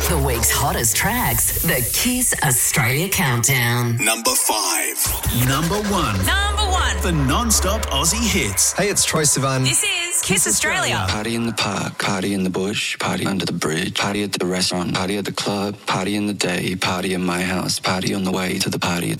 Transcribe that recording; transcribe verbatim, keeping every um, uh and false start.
The week's hottest tracks, the Kiss Australia Countdown. Number five. Number one. Number one. For non-stop Aussie hits. Hey, it's Troy Sivan. This is Kiss Australia. Party in the park, party in the bush, party under the bridge, party at the restaurant, party at the club, party in the day, party in my house, party on the way to the party.